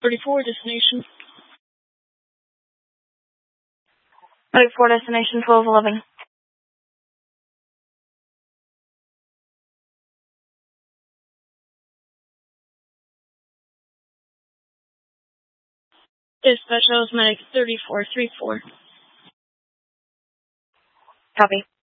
34, destination. 34, destination 1211. Dispatch, I was medic 3434. Copy.